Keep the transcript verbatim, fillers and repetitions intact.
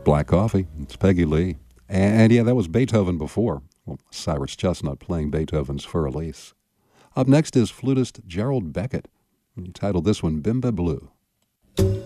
Black Coffee. It's Peggy Lee. And, and yeah, that was Beethoven before. Well, Cyrus Chestnut playing Beethoven's Fur Elise. Up next is flutist Gerald Beckett. He titled this one Bimba Blue.